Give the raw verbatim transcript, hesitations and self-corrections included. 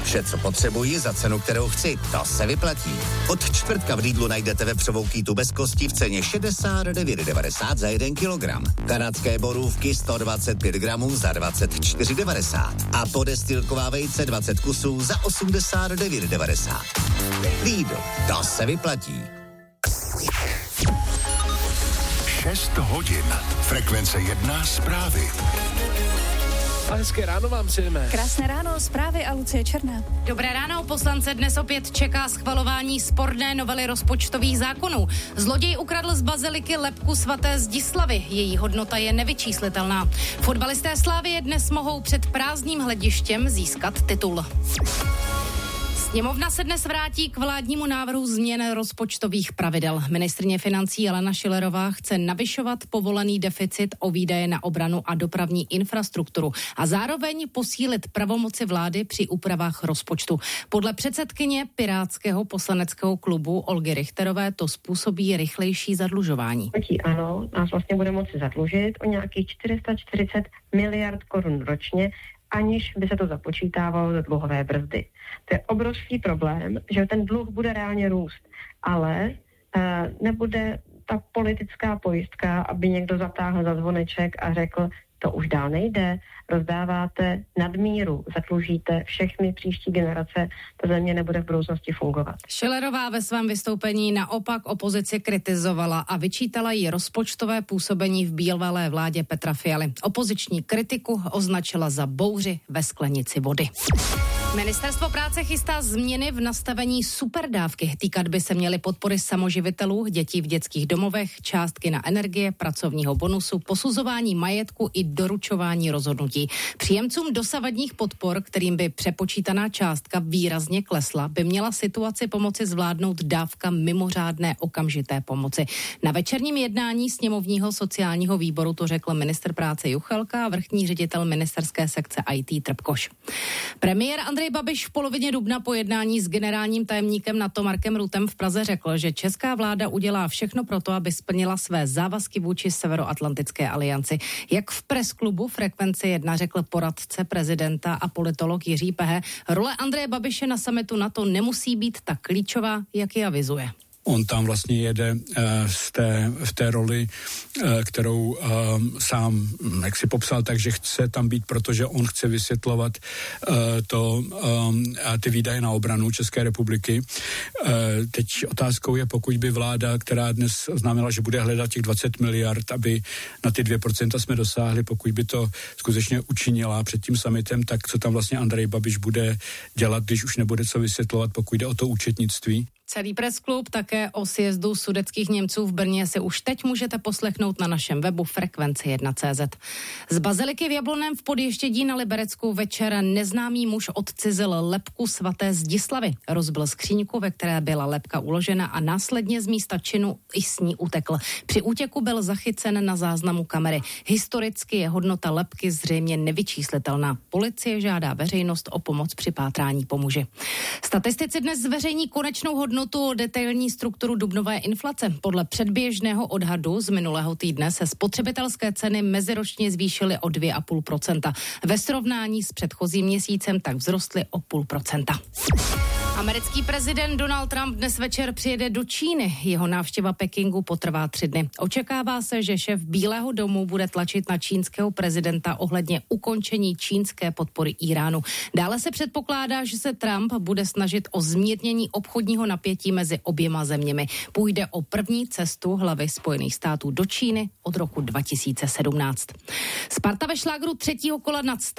Vše, co potřebuji za cenu, kterou chci, to se vyplatí. Od čtvrtka v Lidlu najdete vepřovou kýtu bez kosti v ceně šedesát devět devadesát za jeden kilogram. Kanadské borůvky sto dvacet pět gramů za dvacet čtyři devadesát. A podestilková vejce dvacet kusů za osmdesát devět devadesát. Lidl, to se vyplatí. šest hodin. Frekvence jedna zprávy. A hezké ráno vám přejeme. Krásné ráno, zprávy a Lucie Černá. Dobré ráno, poslance dnes opět čeká schvalování sporné novely rozpočtových zákonů. Zloděj ukradl z baziliky lebku svaté Zdislavy. Její hodnota je nevyčíslitelná. Fotbalisté Slávie dnes mohou před prázdným hledištěm získat titul. Sněmovna se dnes vrátí k vládnímu návrhu změn rozpočtových pravidel. Ministryně financí Alena Schillerová chce navyšovat povolený deficit o výdaje na obranu a dopravní infrastrukturu a zároveň posílit pravomoci vlády při úpravách rozpočtu. Podle předsedkyně Pirátského poslaneckého klubu Olgy Richterové to způsobí rychlejší zadlužování. Ano, nás vlastně bude moci zadlužit o nějakých čtyři sta čtyřicet miliard korun ročně, aniž by se to započítávalo do dluhové brzdy. To je obrovský problém, že ten dluh bude reálně růst, ale e, nebude ta politická pojistka, aby někdo zatáhl za zvoneček a řekl, to už dál nejde, rozdáváte nadmíru, zadlužíte všechny příští generace, ta země nebude v budoucnosti fungovat. Schillerová ve svém vystoupení naopak opozici kritizovala a vyčítala jí rozpočtové působení v bývalé vládě Petra Fialy. Opoziční kritiku označila za bouři ve sklenici vody. Ministerstvo práce chystá změny v nastavení superdávky. Týkat by se měly podpory samoživitelů, dětí v dětských domovech, částky na energie, pracovního bonusu, posuzování majetku i doručování rozhodnutí. Příjemcům dosavadních podpor, kterým by přepočítaná částka výrazně klesla, by měla situaci pomoci zvládnout dávka mimořádné okamžité pomoci. Na večerním jednání sněmovního sociálního výboru to řekl ministr práce Juchelka a vrchní ředitel ministerské sekce í té Trpkoš. Premiér Andrej Babiš v polovině dubna po jednání s generálním tajemníkem NATO Markem Ruttem v Praze řekl, že česká vláda udělá všechno pro to, aby splnila své závazky vůči Severoatlantické alianci. Jak v presklubu Frekvence jedna řekl poradce prezidenta a politolog Jiří Pehe, role Andreje Babiše na summitu NATO nemusí být tak klíčová, jak ji avizuje. On tam vlastně jede uh, z té, v té roli, uh, kterou uh, sám, jak si popsal, takže chce tam být, protože on chce vysvětlovat uh, to, um, ty výdaje na obranu České republiky. Uh, teď otázkou je, pokud by vláda, která dnes oznámila, že bude hledat těch dvacet miliard, aby na ty dvě procenta jsme dosáhli, pokud by to skutečně učinila před tím summitem, tak co tam vlastně Andrej Babiš bude dělat, když už nebude co vysvětlovat, pokud jde o to účetnictví. Celý pressklub také o sjezdu sudetských Němců v Brně si už teď můžete poslechnout na našem webu frekvence jedna tečka cé zet. Z baziliky v Jablonném v Podještědí na Liberecku večer neznámý muž odcizil lebku svaté Zdislavy. Rozbil skříňku, ve které byla lebka uložena a následně z místa činu i s ní utekl. Při útěku byl zachycen na záznamu kamery. Historicky je hodnota lebky zřejmě nevyčíslitelná. Policie žádá veřejnost o pomoc při pátrání po muži. Statistici dnes zveřejní konečnou hodnotu o detailní strukturu dubnové inflace. Podle předběžného odhadu z minulého týdne se spotřebitelské ceny meziročně zvýšily o dvě celá pět procenta. Ve srovnání s předchozím měsícem tak vzrostly o půl procenta. Americký prezident Donald Trump dnes večer přijede do Číny. Jeho návštěva Pekingu potrvá tři dny. Očekává se, že šéf Bílého domu bude tlačit na čínského prezidenta ohledně ukončení čínské podpory Íránu. Dále se předpokládá, že se Trump bude snažit o zmírnění obchodního napětí mezi oběma zeměmi. Půjde o první cestu hlavy Spojených států do Číny od roku dva tisíce sedmnáct. Sparta ve šlágru třetího kola nad